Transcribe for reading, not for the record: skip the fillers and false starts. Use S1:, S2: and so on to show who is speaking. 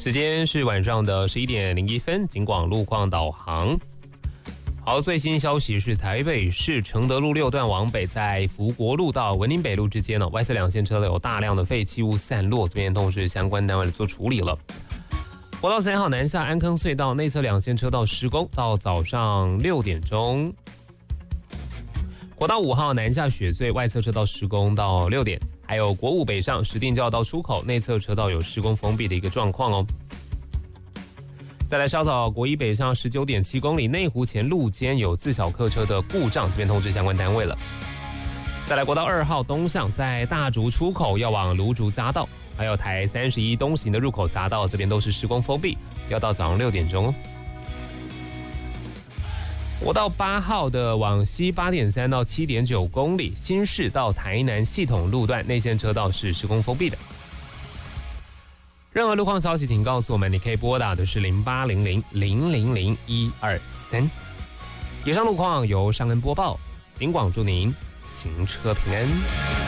S1: 时间是晚上的11点01分，警广路况导航。好，最新消息是台北市承德路6段往北，在福国路到文林北路之间呢，外侧两线车流有大量的废弃物散落，这边同时相关单位做处理了。国道3号南下安坑隧道内侧两线车道施工，到早上6点钟。国道5号南下雪隧外侧车道施工到6点，还有国5北上石碇交流道出口内侧车道有施工封闭的一个状况哦。再来稍早国1北上19.7公里内湖前路肩有自小客车的故障，这边通知相关单位了。再来国道2号东向在大竹出口要往芦竹匝道，还有台31东行的入口匝道，这边都是施工封闭，要到早上6点钟。国道8号的往西8.3到7.9公里，新市到台南系统路段内线车道是施工封闭的。任何路况消息，请告诉我们，你可以拨打的是0800-000-123。以上路况由尚恩播报，警广祝您行车平安。